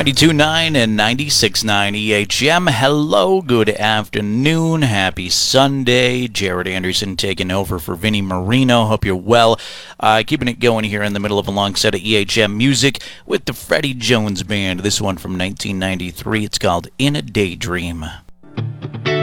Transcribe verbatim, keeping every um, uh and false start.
ninety-two point nine and ninety-six point nine E H M. Hello, good afternoon, happy Sunday. Jared Anderson taking over for Vinny Marino. Hope you're well. Uh, keeping it going here in the middle of a long set of E H M music with the Freddie Jones Band. This one from nineteen ninety-three. It's called In a Daydream.